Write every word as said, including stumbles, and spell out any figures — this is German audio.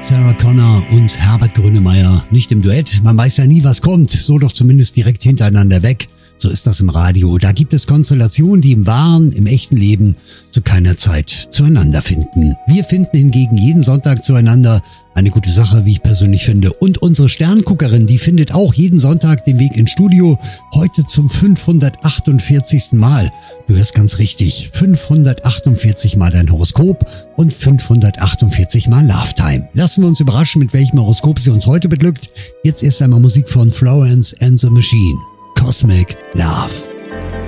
Sarah Connor und Herbert Grönemeyer, nicht im Duett. Man weiß ja nie, was kommt, so doch zumindest direkt hintereinander weg. So ist das im Radio. Da gibt es Konstellationen, die im wahren, im echten Leben zu keiner Zeit zueinander finden. Wir finden hingegen jeden Sonntag zueinander. Eine gute Sache, wie ich persönlich finde. Und unsere Sternguckerin, die findet auch jeden Sonntag den Weg ins Studio. Heute zum fünfhundertachtundvierzigsten Mal. Du hörst ganz richtig. fünfhundertachtundvierzig Mal dein Horoskop und fünfhundertachtundvierzig Mal Love Time. Lassen wir uns überraschen, mit welchem Horoskop sie uns heute beglückt. Jetzt erst einmal Musik von Florence and the Machine. Cosmic Love.